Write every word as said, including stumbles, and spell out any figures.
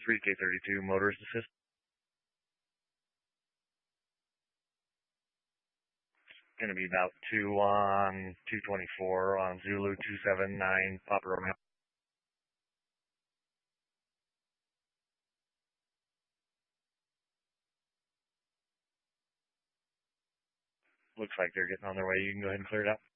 three K thirty-two motorist assist. Going to be about two on two twenty-four on Zulu two seven nine Papa Romeo. Looks like they're getting on their way. You can go ahead and clear it out.